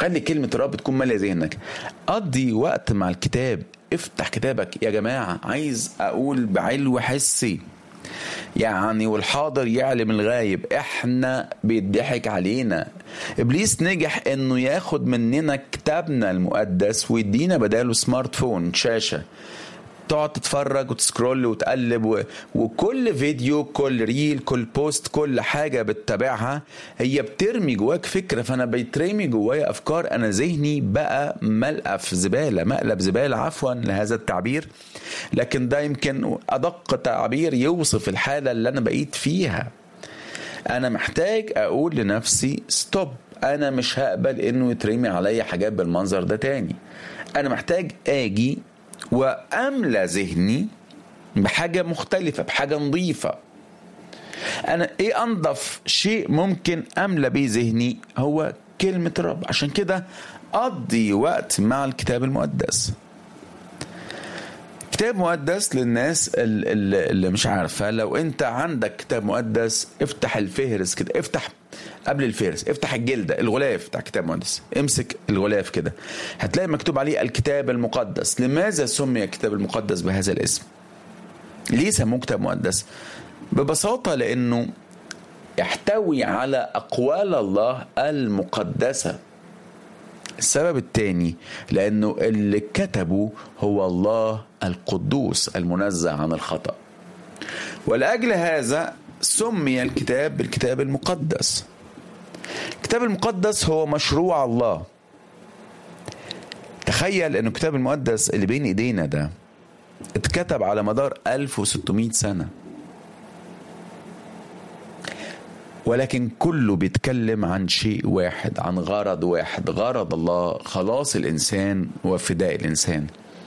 خلي كلمة الرب تكون مالية ذهنك. قضي وقت مع الكتاب، افتح كتابك. يا جماعة عايز اقول بعلو حسي يعني، والحاضر يعلم الغايب. احنا بيضحك علينا. ابليس نجح انه ياخد مننا كتابنا المقدس ويدينا بداله سمارت فون، شاشة تقعد تتفرج وتسكرول وتقلب وكل فيديو، كل ريل، كل بوست، كل حاجة بتتابعها هي بترمي جواك فكرة. فأنا بيترمي جوايا أفكار، أنا ذهني بقى ملقف زبالة، مقلب زبالة، عفوا لهذا التعبير، لكن ده يمكن أدق تعبير يوصف الحالة اللي أنا بقيت فيها. أنا محتاج أقول لنفسي ستوب، أنا مش هقبل إنه يترمي عليا حاجات بالمنظر ده تاني. أنا محتاج أجي وأملى ذهني بحاجة مختلفة، بحاجة نظيفة. أنا إيه أنظف شيء ممكن أملى بيه ذهني؟ هو كلمة الرب. عشان كده أقضي وقت مع الكتاب المقدس. كتاب مقدس للناس اللي مش عارفة، لو أنت عندك كتاب مقدس افتح الفهرس كده، افتح قبل الفهرس، افتح الجلدة، الغلاف بتاع كتاب مقدس، امسك الغلاف كده، هتلاقي مكتوب عليه الكتاب المقدس. لماذا سمي الكتاب المقدس بهذا الاسم؟ ليه سموه كتاب مقدس؟ ببساطة لأنه يحتوي على أقوال الله المقدسة. السبب الثاني لأنه اللي كتبه هو الله القدوس المنزه عن الخطأ. ولأجل هذا سمي الكتاب بالكتاب المقدس. الكتاب المقدس هو مشروع الله. تخيل أن الكتاب المقدس اللي بين إيدينا ده اتكتب على مدار 1600 سنة، ولكن كله بيتكلم عن شيء واحد، عن غرض واحد، غرض الله خلاص الإنسان وفداء الإنسان.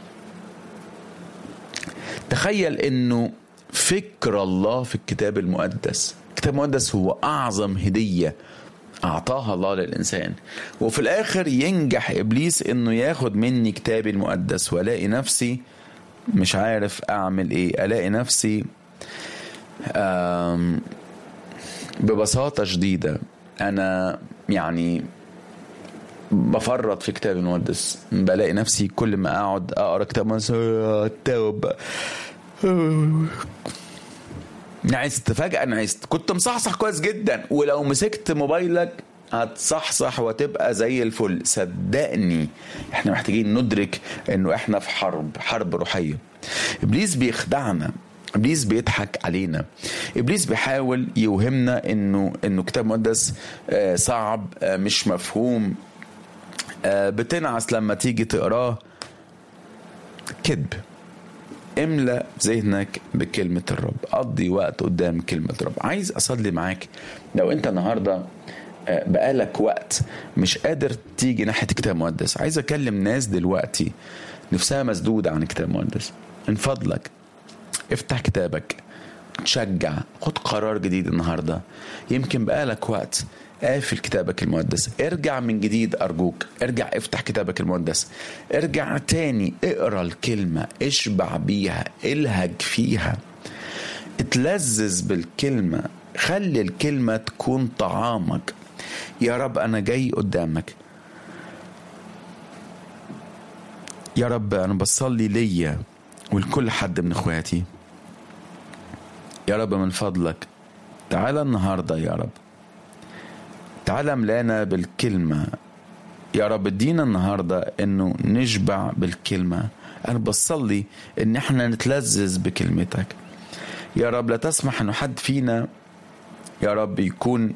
تخيل أنه فكر الله في الكتاب المقدس. الكتاب المقدس هو أعظم هدية أعطاها الله للإنسان، وفي الآخر ينجح إبليس أنه ياخد مني كتابي المقدس وألاقي نفسي مش عارف أعمل إيه. ألاقي نفسي ببساطة شديدة أنا يعني بفرط في كتاب المقدس. بلاقي نفسي كل ما أقعد أقرأ كتاب التوبة نعست، فجأة نعست. كنت مصحصح كويس جدا، ولو مسكت موبايلك هتصحصح وتبقى زي الفل. صدقني احنا محتاجين ندرك انه احنا في حرب روحية. إبليس بيخدعنا، إبليس بيضحك علينا، إبليس بيحاول يوهمنا إنه كتاب مقدس صعب، مش مفهوم، بتنعس لما تيجي تقراه. كذب. املأ ذهنك بكلمة الرب، قضي وقت قدام كلمة الرب. عايز أصلي معاك لو أنت النهاردة بقالك وقت مش قادر تيجي ناحية كتاب مقدس. عايز أكلم ناس دلوقتي نفسها مسدودة عن كتاب مقدس. من فضلك افتح كتابك، تشجع، خد قرار جديد النهاردة. يمكن بقالك وقت قافل كتابك المقدس، ارجع من جديد أرجوك، ارجع افتح كتابك المقدس، ارجع تاني اقرأ الكلمة، اشبع بيها، الهج فيها، اتلذذ بالكلمة، خلي الكلمة تكون طعامك. يا رب أنا جاي قدامك، يا رب أنا بصلي ليا ولكل حد من اخواتي. يا رب من فضلك تعالى النهاردة، يا رب تعالى املانا بالكلمة. يا رب ادينا النهاردة انه نشبع بالكلمة. انا بصلي ان احنا نتلذذ بكلمتك. يا رب لا تسمح انه حد فينا يا رب يكون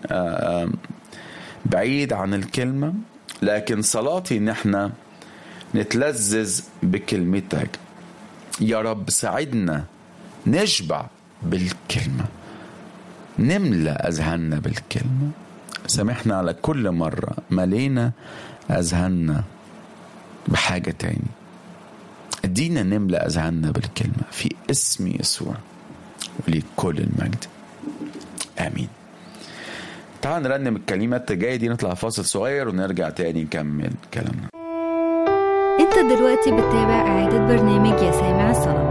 بعيد عن الكلمة، لكن صلاتي ان احنا نتلذذ بكلمتك. يا رب ساعدنا نشبع بالكلمة، نملأ أذهاننا بالكلمة. سامحنا على كل مرة ملينا أذهاننا بحاجة تاني. ادينا نملأ أذهاننا بالكلمة في اسم يسوع، ولكل المجد آمين. تعال نرنم الكلمات الجاية دي، نطلع فاصل صغير ونرجع تاني نكمل كلامنا. انت دلوقتي بتتابع إعادة برنامج يا سامع الصلاة.